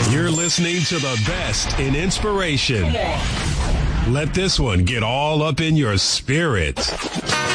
You're listening to the best in inspiration. Let this one get all up in your spirit.